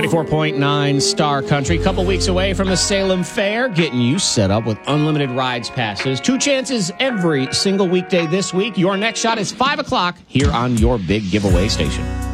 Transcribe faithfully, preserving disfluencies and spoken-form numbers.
ninety-four point nine Star Country. Couple weeks away from the Salem Fair, getting you set up with unlimited rides passes. Two chances every single weekday this week. Your next shot is five o'clock here on your big giveaway station.